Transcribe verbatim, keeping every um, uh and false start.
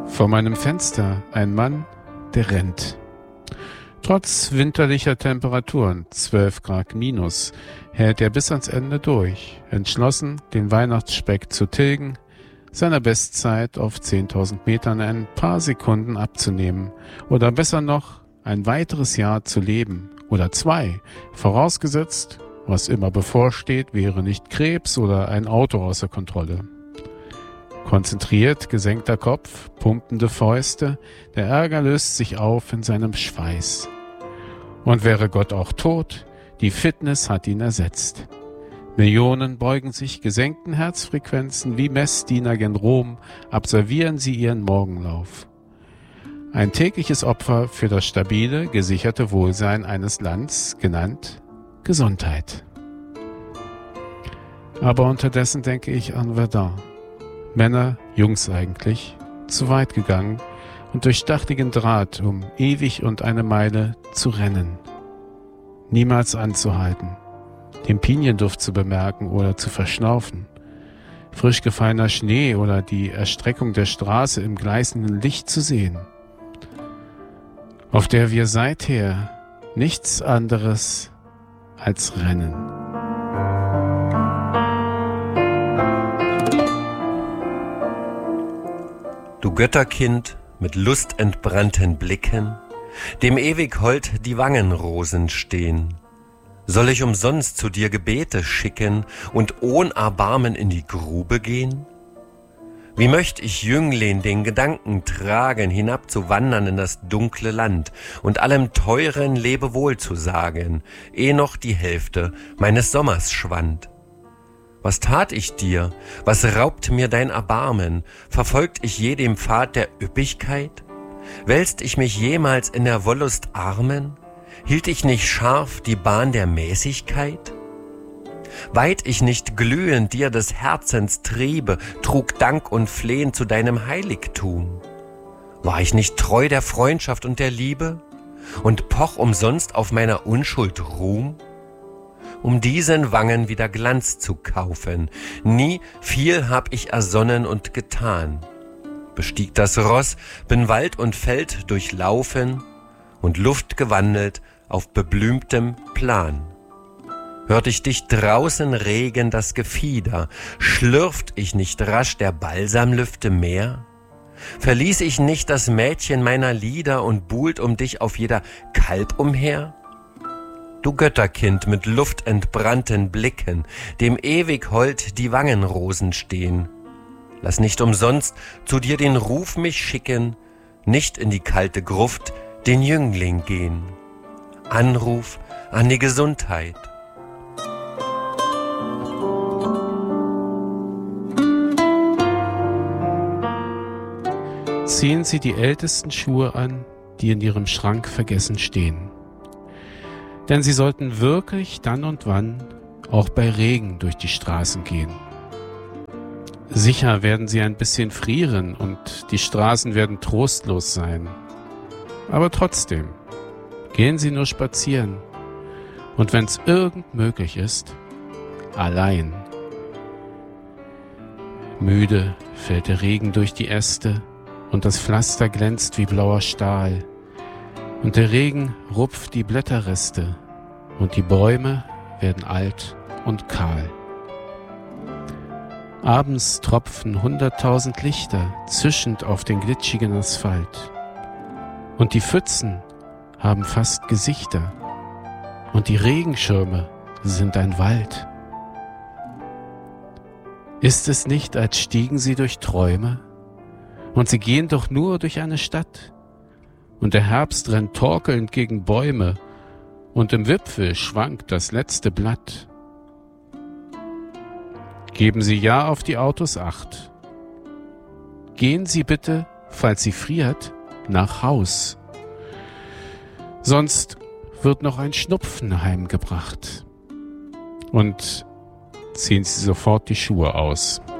Vor meinem Fenster ein Mann, der rennt. Trotz winterlicher Temperaturen, zwölf Grad minus, hält er bis ans Ende durch, entschlossen, den Weihnachtsspeck zu tilgen, seiner Bestzeit auf zehntausend Metern ein paar Sekunden abzunehmen oder besser noch, ein weiteres Jahr zu leben oder zwei, vorausgesetzt, was immer bevorsteht, wäre nicht Krebs oder ein Auto außer Kontrolle. Konzentriert, gesenkter Kopf, pumpende Fäuste, der Ärger löst sich auf in seinem Schweiß. Und wäre Gott auch tot, die Fitness hat ihn ersetzt. Millionen beugen sich gesenkten Herzfrequenzen wie Messdiener gen Rom, absolvieren sie ihren Morgenlauf. Ein tägliches Opfer für das stabile, gesicherte Wohlsein eines Landes, genannt Gesundheit. Aber unterdessen denke ich an Verdun. Männer, Jungs eigentlich, zu weit gegangen und durch stachligen Draht, um ewig und eine Meile zu rennen. Niemals anzuhalten, den Pinienduft zu bemerken oder zu verschnaufen, frisch gefallener Schnee oder die Erstreckung der Straße im gleißenden Licht zu sehen, auf der wir seither nichts anderes als rennen. Du Götterkind mit lustentbrannten Blicken, dem ewig hold die Wangenrosen stehn. Soll ich umsonst zu dir Gebete schicken und ohn Erbarmen in die Grube gehen? Wie möcht ich Jüngling den Gedanken tragen, hinab zu wandern in das dunkle Land und allem Teuren Lebewohl zu sagen, eh noch die Hälfte meines Sommers schwand. Was tat ich dir? Was raubt mir dein Erbarmen? Verfolgt ich je den Pfad der Üppigkeit? Wälzt ich mich jemals in der Wollust Armen? Hielt ich nicht scharf die Bahn der Mäßigkeit? Weiht ich nicht glühend dir des Herzens Triebe, trug Dank und Flehen zu deinem Heiligtum? War ich nicht treu der Freundschaft und der Liebe und poch umsonst auf meiner Unschuld Ruhm? Um diesen Wangen wieder Glanz zu kaufen. Nie viel hab ich ersonnen und getan. Bestieg das Ross, bin Wald und Feld durchlaufen und Luft gewandelt auf beblümtem Plan. Hört ich dich draußen regen das Gefieder, schlürft ich nicht rasch der Balsamlüfte Meer? Verließ ich nicht das Mädchen meiner Lieder und buhlt um dich auf jeder Kalb umher? Du Götterkind mit luftentbrannten Blicken, dem ewig hold die Wangenrosen stehn. Lass nicht umsonst zu dir den Ruf mich schicken, nicht in die kalte Gruft den Jüngling gehen. Anruf an die Gesundheit. Ziehen Sie die ältesten Schuhe an, die in Ihrem Schrank vergessen stehen. Denn Sie sollten wirklich dann und wann auch bei Regen durch die Straßen gehen. Sicher werden Sie ein bisschen frieren und die Straßen werden trostlos sein. Aber trotzdem, gehen Sie nur spazieren. Und wenn es irgend möglich ist, allein. Müde fällt der Regen durch die Äste und das Pflaster glänzt wie blauer Stahl. Und der Regen rupft die Blätterreste und die Bäume werden alt und kahl. Abends tropfen hunderttausend Lichter zischend auf den glitschigen Asphalt. Und die Pfützen haben fast Gesichter und die Regenschirme sind ein Wald. Ist es nicht, als stiegen sie durch Träume? Und sie gehen doch nur durch eine Stadt. Und der Herbst rennt torkelnd gegen Bäume, und im Wipfel schwankt das letzte Blatt. Geben Sie ja auf die Autos Acht. Gehen Sie bitte, falls Sie friert, nach Haus. Sonst wird noch ein Schnupfen heimgebracht. Und ziehen Sie sofort die Schuhe aus.